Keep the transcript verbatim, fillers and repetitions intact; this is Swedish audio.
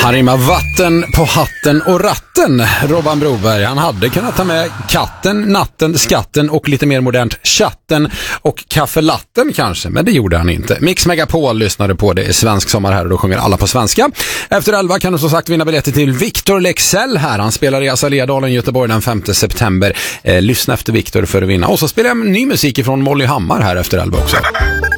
Han rimmar vatten på hatten och ratten, Robban Broberg. Han hade kunnat ta med katten, natten, skatten och lite mer modernt chatten och kaffelatten kanske, men det gjorde han inte. Mix Megapol lyssnade på det i Svensk sommar här och då sjunger alla på svenska. Efter elva kan du som sagt vinna biljetter till Victor Lexell här. Han spelar i Azaleadalen i Göteborg den femte september. Eh, lyssna efter Victor för att vinna. Och så spelar jag ny musik ifrån Molly Hammar här efter elva också.